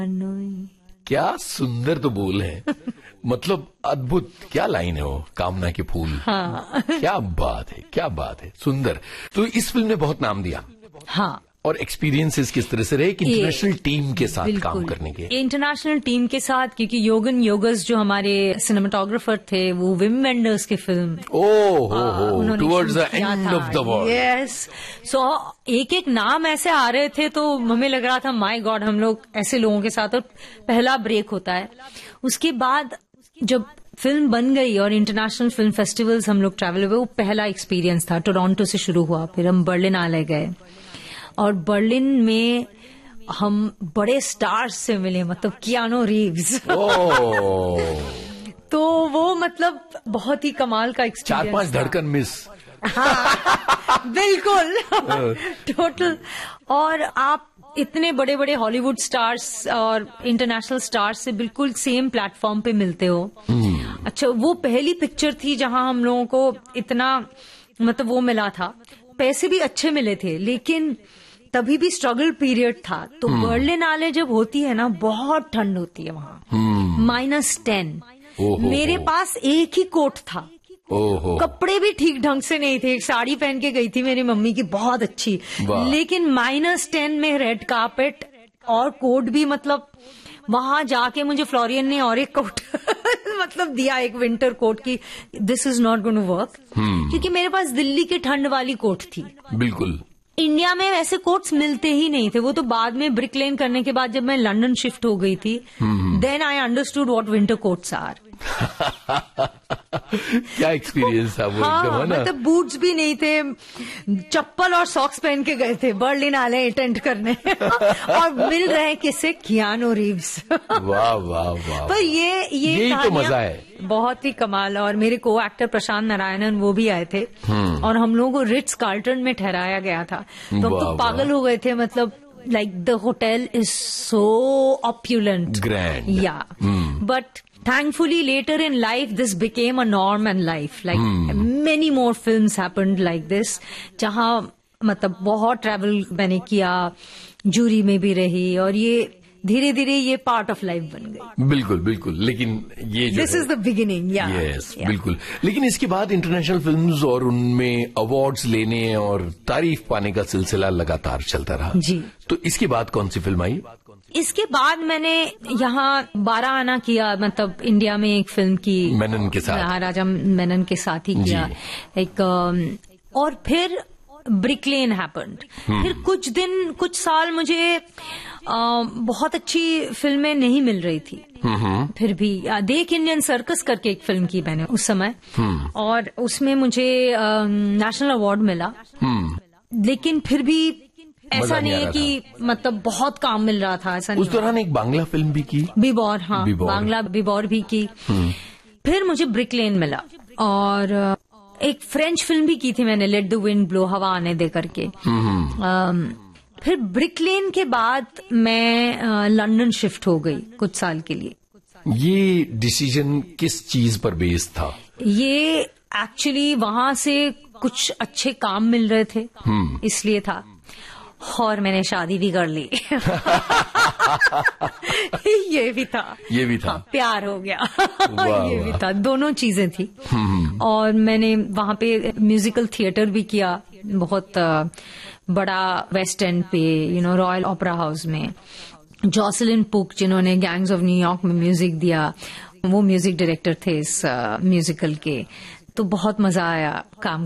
क्या सुंदर तो बोल है। मतलब अद्भुत, क्या लाइन है वो, कामना के फूल। हाँ। क्या बात है, क्या बात है, सुंदर। तो इस फिल्म ने बहुत नाम दिया। हाँ। और एक्सपीरियंसेस किस तरह से रहे कि इंटरनेशनल टीम के साथ काम करने के? इंटरनेशनल टीम के साथ, क्योंकि योगन योगस जो हमारे सिनेमाटोग्राफर थे वो विम वेंडर्स की film towards the end of the world. Yes, सो एक एक नाम ऐसे आ रहे थे तो हमें लग रहा था माय गॉड, हम लोग ऐसे लोगों के साथ। और पहला ब्रेक होता है, उसके बाद जब फिल्म बन गई और इंटरनेशनल फिल्म फेस्टिवल्स हम लोग ट्रैवल हुए, वो पहला एक्सपीरियंस था। टोरंटो से शुरू हुआ, फिर हम बर्लिन आने गए और बर्लिन में हम बड़े स्टार्स से मिले, मतलब कियानो रीव्स। तो वो मतलब बहुत ही कमाल का एक्सपीरियंस। 4-5 धड़कन मिस। हाँ, बिल्कुल टोटल। और आप इतने बड़े बड़े हॉलीवुड स्टार्स और इंटरनेशनल स्टार्स से बिल्कुल सेम प्लेटफॉर्म पे मिलते हो। अच्छा, वो पहली पिक्चर थी जहां हम लोगों को इतना मतलब वो मिला था। पैसे भी अच्छे मिले थे, लेकिन तभी भी स्ट्रगल पीरियड था। तो बर्लिनाले जब होती है ना, बहुत ठंड होती है वहां, -10। मेरे पास एक ही कोट था, कपड़े भी ठीक ढंग से नहीं थे। एक साड़ी पहन के गई थी मेरी मम्मी की, बहुत अच्छी, लेकिन -10 में रेड कार्पेट और कोट भी, मतलब वहां जाके मुझे फ्लोरियन ने और एक कोट मतलब दिया, एक विंटर कोट की, this is not going to work, क्योंकि मेरे पास दिल्ली की ठंड वाली कोट थी। बिल्कुल। इंडिया में वैसे कोट्स मिलते ही नहीं थे। वो तो बाद में ब्रिक लेन करने के बाद जब मैं लंदन शिफ्ट हो गई थी, then I understood what winter quotes are. क्या एक्सपीरियंस था वो। हाँ, एकदम है ना? मतलब बूट्स भी नहीं थे, चप्पल और सॉक्स पहन के गए थे बर्लिन आले अटेंड करने और मिल रहे किससे, कियानो रीव्स। वाह वाह वाह। पर यही तो मजा है, बहुत ही कमाल। और मेरे को एक्टर प्रशांत नारायणन वो भी आए थे और हम लोगों को रिट्स कार्ल्टन में ठहराया गया था। तो हम तो पागल हो गए थे, मतलब like the hotel is so opulent, grand, yeah. But thankfully later in life this became a norm in life, like many more films happened like this, जहाँ मतलब बहुत ट्रैवल मैंने किया, जूरी में भी रही, और ये धीरे धीरे ये पार्ट ऑफ लाइफ बन गई। बिल्कुल बिल्कुल। लेकिन ये जो this is the beginning. Yes, बिल्कुल। लेकिन इसके बाद इंटरनेशनल फिल्म्स और उनमें अवार्ड्स लेने और तारीफ पाने का सिलसिला लगातार चलता रहा। जी। तो इसके बाद कौन सी फिल्म आई? इसके बाद मैंने यहाँ 12 आना किया, मतलब इंडिया में एक फिल्म की, मेनन के साथ, राजा मेनन के साथ ही किया एक। और फिर ब्रिक लेन हैपेंड। फिर कुछ साल मुझे बहुत अच्छी फिल्में नहीं मिल रही थी। फिर भी देख इंडियन सर्कस करके एक फिल्म की मैंने उस समय, और उसमें मुझे नेशनल अवार्ड मिला। लेकिन फिर भी ऐसा नहीं है कि मतलब बहुत काम मिल रहा था, ऐसा नहीं। उस दौरान एक बांग्ला फिल्म भी की, बिबौर। हाँ, बांग्ला बिबौर भी की। फिर मुझे ब्रिक लेन मिला, और एक फ्रेंच फिल्म भी की थी मैंने, लेट द विंड ब्लो, हवा आने दे करके। फिर ब्रिक लेन के बाद मैं लंदन शिफ्ट हो गई कुछ साल के लिए। ये डिसीजन किस चीज पर बेस्ड था? ये एक्चुअली वहां से कुछ अच्छे काम मिल रहे थे, इसलिए था। और मैंने शादी भी कर ली। ये भी था। हाँ, प्यार हो गया। ये भी था, दोनों चीजें थी। और मैंने वहां पे म्यूजिकल थिएटर भी किया, बहुत बड़ा वेस्ट एंड पे, रॉयल ओपेरा हाउस में। जॉसलिन पुक, जिन्होंने गैंग्स ऑफ न्यूयॉर्क में म्यूजिक दिया, वो म्यूजिक डायरेक्टर थे इस म्यूजिकल के। तो बहुत मजा आया काम